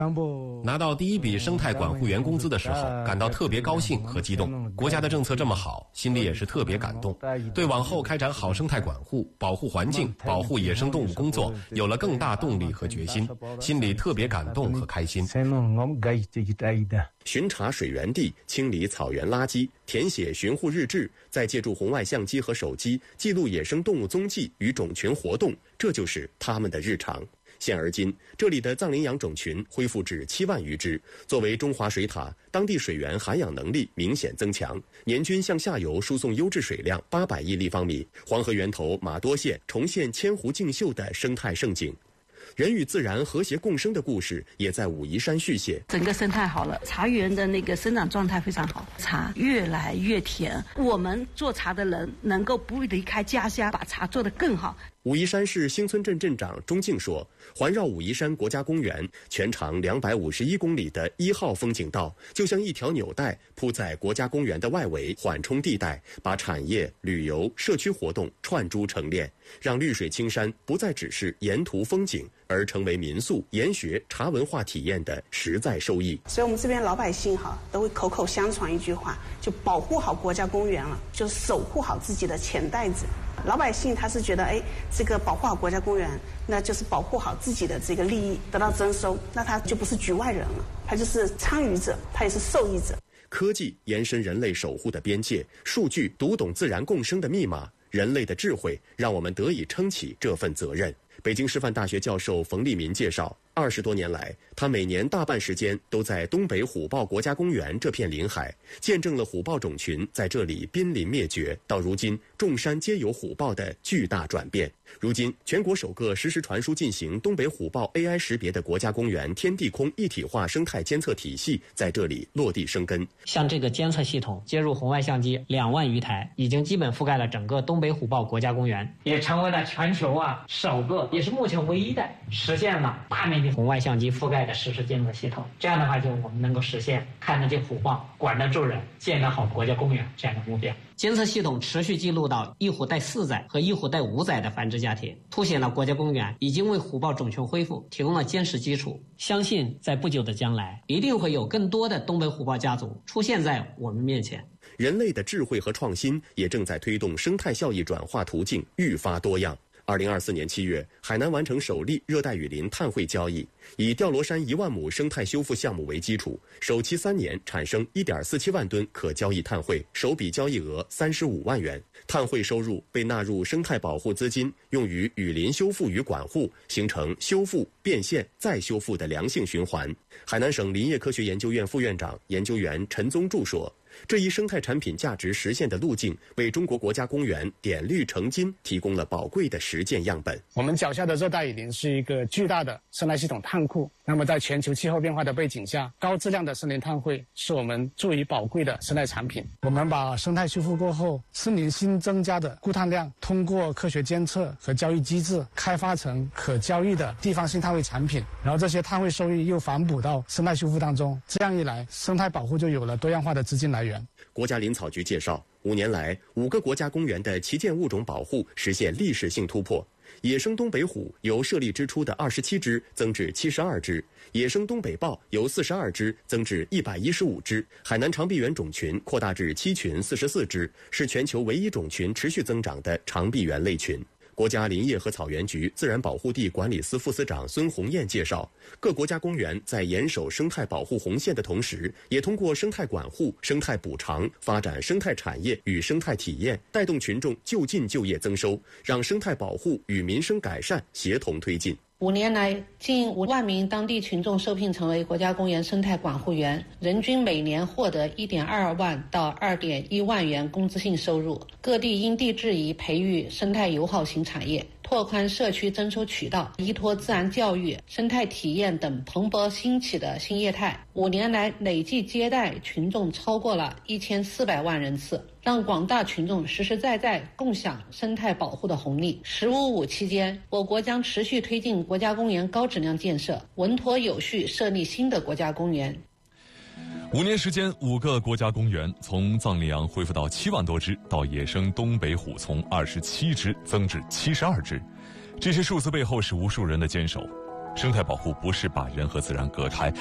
拿到第一笔生态管护员工资的时候，感到特别高兴和激动。国家的政策这么好，心里也是特别感动，对往后开展好生态管护、保护环境、保护野生动物工作有了更大动力和决心，心里特别感动和开心。 巡查水源地、清理草原垃圾、填写巡护日志，再借助红外相机和手机记录野生动物踪迹与种群活动，这就是他们的日常。现而今，这里的藏羚羊种群恢复至7万余只。作为中华水塔，当地水源涵养能力明显增强，年均向下游输送优质水量800亿立方米。黄河源头玛多县重现千湖竞秀的生态盛景。人与自然和谐共生的故事也在武夷山续写。 整个生态好了，茶园的那个生长状态非常好，茶越来越甜。我们做茶的人能够不离开家乡，把茶做得更好。 武夷山市兴村镇镇长钟静说，环绕武夷山国家公园全长251公里的1号风景道，就像一条纽带铺在国家公园的外围缓冲地带，把产业、旅游、社区活动串珠成链，让绿水青山不再只是沿途风景，而成为民宿、研学、茶文化体验的实在收益。 所以我们这边老百姓都会口口相传一句话，就保护好国家公园了，就守护好自己的钱袋子。老百姓他是觉得，这个保护好国家公园，那就是保护好自己的这个利益得到增收，那他就不是局外人了，他就是参与者，他也是受益者。 科技延伸人类守护的边界，数据读懂自然共生的密码，人类的智慧让我们得以撑起这份责任。北京师范大学教授冯立民介绍，20多年来，他每年大半时间都在东北虎豹国家公园这片临海，见证了虎豹种群在这里濒临灭绝，到如今众山皆有虎豹的巨大转变。如今，全国首个实时传输进行东北虎豹 AI 识别的国家公园天地空一体化生态监测体系在这里落地生根。 像这个监测系统接入红外相机2万余台，已经基本覆盖了整个东北虎豹国家公园，也成为了全球首个，也是目前唯一的实现了大面积红外相机覆盖的实时监测系统。这样的话，就我们能够实现看得见虎豹、管得住人、建得好国家公园这样的目标。监测系统持续记录到一虎带4载和一虎带5载的繁殖家庭，凸显了国家公园已经为虎豹种群恢复提供了坚实基础。相信在不久的将来，一定会有更多的东北虎豹家族出现在我们面前。 人类的智慧和创新也正在推动生态效益转化途径愈发多样。2024年7月，海南完成首例热带雨林碳汇交易，以吊罗山1万亩生态修复项目为基础，首期3年产生1.47万吨可交易碳汇，首笔交易额35万元。碳汇收入被纳入生态保护资金，用于雨林修复与管护，形成修复、变现、再修复的良性循环。海南省林业科学研究院副院长、研究员陈宗柱说，这一生态产品价值实现的路径，为中国国家公园点绿成金提供了宝贵的实践样本。 我们脚下的热带雨林是一个巨大的生态系统碳库，那么在全球气候变化的背景下，高质量的森林碳汇是我们最为宝贵的生态产品。我们把生态修复过后，森林新增加的固碳量，通过科学监测和交易机制，开发成可交易的地方性碳汇产品，然后这些碳汇收益又反哺到生态修复当中，这样一来，生态保护就有了多样化的资金来源。 国家林草局介绍，5年来，5个国家公园的旗舰物种保护实现历史性突破。野生东北虎由设立之初的27只增至72只，野生东北豹由42只增至115只，海南长臂猿种群扩大至7群44只，是全球唯一种群持续增长的长臂猿类群。国家林业和草原局自然保护地管理司副司长孙红艳介绍，各国家公园在严守生态保护红线的同时，也通过生态管护、生态补偿，发展生态产业与生态体验，带动群众就近就业增收，让生态保护与民生改善协同推进。 5年来，近5万名当地群众受聘成为国家公园生态管护员，人均每年获得1.2万到2.1万元工资性收入。各地因地制宜培育生态友好型产业，拓宽社区增收渠道，依托自然教育、生态体验等蓬勃兴起的新业态。5年来，累计接待群众超过了1400万人次，让广大群众实实在在共享生态保护的红利。“15+5”期间，我国将持续推进国家公园高质量建设，稳妥有序设立新的国家公园。 5年时间，5个国家公园从藏羚羊恢复到7万多只，到野生东北虎从27只增至72只，这些数字背后是无数人的坚守。 生态保护不是把人和自然隔开，